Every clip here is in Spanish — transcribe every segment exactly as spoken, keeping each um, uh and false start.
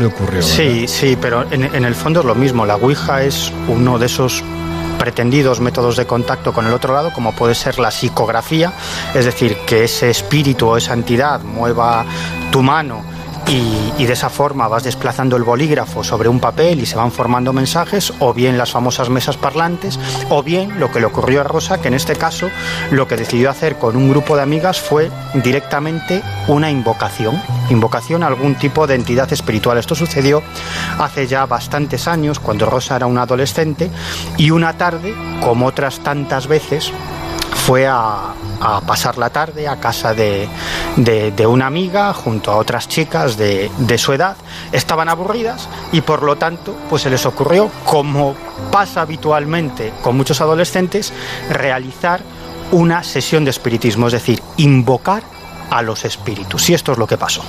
le ocurrió, ¿verdad? Sí, sí, pero en, en el fondo es lo mismo. La Ouija es uno de esos pretendidos métodos de contacto con el otro lado, como puede ser la psicografía, es decir, que ese espíritu o esa entidad mueva tu mano y, y de esa forma vas desplazando el bolígrafo sobre un papel y se van formando mensajes, o bien las famosas mesas parlantes, o bien lo que le ocurrió a Rosa, que en este caso lo que decidió hacer con un grupo de amigas fue directamente una invocación, invocación a algún tipo de entidad espiritual. Esto sucedió hace ya bastantes años, cuando Rosa era una adolescente, y una tarde, como otras tantas veces, fue a, a pasar la tarde a casa de, de, de una amiga junto a otras chicas de, de su edad. Estaban aburridas y por lo tanto pues se les ocurrió, como pasa habitualmente con muchos adolescentes, realizar una sesión de espiritismo, es decir, invocar a los espíritus. Y esto es lo que pasó.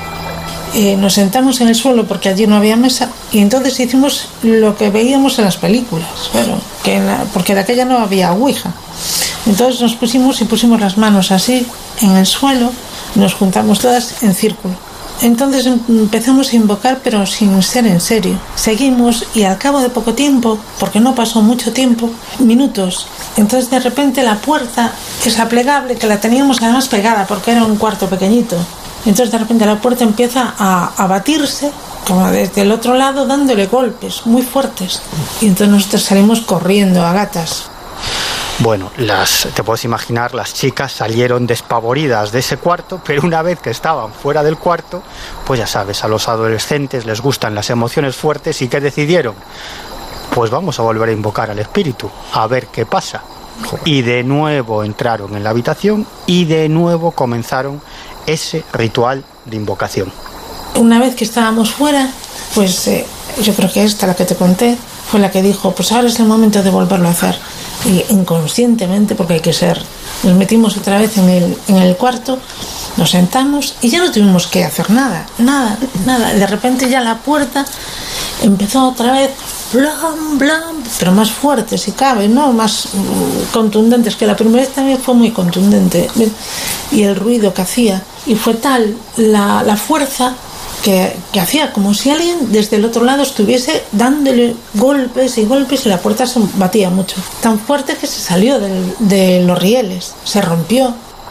Eh, nos sentamos en el suelo porque allí no había mesa y entonces hicimos lo que veíamos en las películas, claro, que en la, porque de aquella no había ouija. Entonces nos pusimos y pusimos las manos así en el suelo, nos juntamos todas en círculo. Entonces empezamos a invocar, pero sin ser en serio. Seguimos y al cabo de poco tiempo, porque no pasó mucho tiempo, minutos, entonces de repente la puerta, esa plegable, que la teníamos además pegada porque era un cuarto pequeñito, entonces de repente la puerta empieza a, a batirse, como desde el otro lado, dándole golpes muy fuertes. Y entonces nosotros salimos corriendo a gatas. Bueno, las, te puedes imaginar, las chicas salieron despavoridas de ese cuarto, pero una vez que estaban fuera del cuarto, pues ya sabes, a los adolescentes les gustan las emociones fuertes. ¿Y qué decidieron? Pues vamos a volver a invocar al espíritu, a ver qué pasa. Y de nuevo entraron en la habitación y de nuevo comenzaron ese ritual de invocación. Una vez que estábamos fuera, pues eh, yo creo que esta, la que te conté, fue la que dijo, pues ahora es el momento de volverlo a hacer. Y inconscientemente, porque hay que ser, nos metimos otra vez en el, en el cuarto, nos sentamos y ya no tuvimos que hacer nada, nada, nada. De repente ya la puerta empezó otra vez, blam, blam, pero más fuerte si cabe, ¿no? Más mm, contundentes, que la primera vez también fue muy contundente. Y el ruido que hacía, y fue tal la, la fuerza que, que hacía como si alguien desde el otro lado estuviese dándole golpes y golpes, y la puerta se batía mucho, tan fuerte que se salió del, de los rieles, se rompió.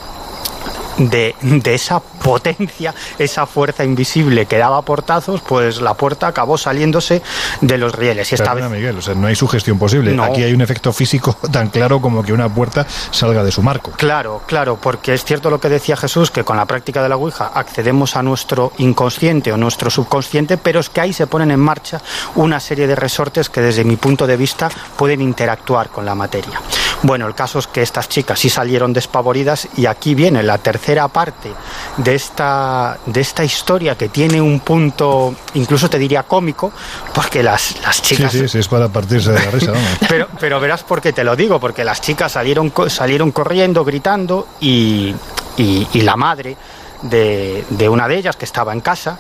De, de esa potencia, esa fuerza invisible que daba portazos, pues la puerta acabó saliéndose de los rieles. Y esta Perdona, vez... Miguel, o sea, no hay sugestión posible. No. Aquí hay un efecto físico tan claro como que una puerta salga de su marco. Claro, claro, porque es cierto lo que decía Jesús, que con la práctica de la Ouija accedemos a nuestro inconsciente o nuestro subconsciente, pero es que ahí se ponen en marcha una serie de resortes que desde mi punto de vista pueden interactuar con la materia. Bueno, el caso es que estas chicas sí salieron despavoridas, y aquí viene la tercera parte de esta, de esta historia, que tiene un punto, incluso te diría cómico, porque las, las chicas... Sí, sí, sí, es para partirse de la risa, vamos. Pero, pero verás por qué te lo digo, porque las chicas salieron, salieron corriendo, gritando, y, y, y la madre de, de una de ellas, que estaba en casa,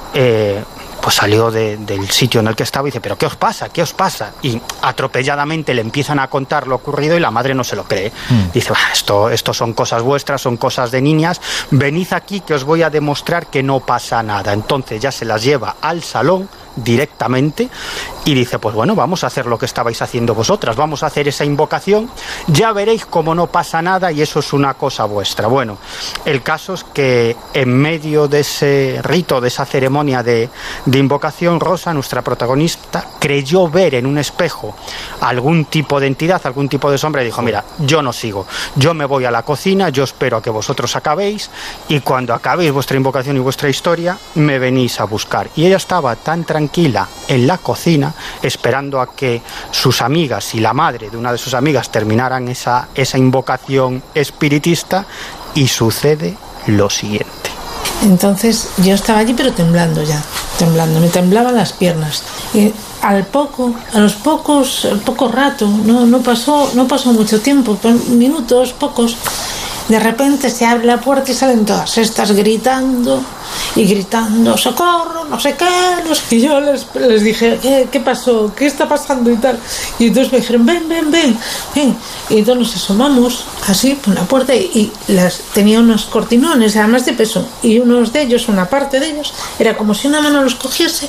eh, pues salió de, del sitio en el que estaba y dice, ¿pero qué os pasa? ¿Qué os pasa? Y atropelladamente le empiezan a contar lo ocurrido y la madre no se lo cree. Mm. Dice, esto, esto son cosas vuestras, son cosas de niñas, venid aquí que os voy a demostrar que no pasa nada. Entonces ya se las lleva al salón directamente y dice, pues bueno, vamos a hacer lo que estabais haciendo vosotras, vamos a hacer esa invocación, ya veréis cómo no pasa nada y eso es una cosa vuestra. Bueno, el caso es que en medio de ese rito, de esa ceremonia de, de invocación, Rosa, nuestra protagonista, creyó ver en un espejo algún tipo de entidad, algún tipo de sombra, y dijo, mira, yo no sigo, yo me voy a la cocina, yo espero a que vosotros acabéis y cuando acabéis vuestra invocación y vuestra historia me venís a buscar. Y ella estaba tan tranquila en la cocina esperando a que sus amigas y la madre de una de sus amigas terminaran esa, esa invocación espiritista, y sucede lo siguiente. Entonces yo estaba allí pero temblando ya, temblando, me temblaban las piernas. Y al poco, a los pocos, al poco rato, no, no pasó, no pasó mucho tiempo, minutos, pocos, de repente se abre la puerta y salen todas estas gritando y gritando, socorro, no sé qué, no sé qué. Y yo les, les dije, ¿qué, ¿qué pasó? ¿Qué está pasando? Y tal. Y entonces me dijeron, ven, ven, ven, ven. Y entonces nos asomamos así por la puerta y, y las, tenía unos cortinones, además de peso, y unos de ellos, una parte de ellos, era como si una mano los cogiese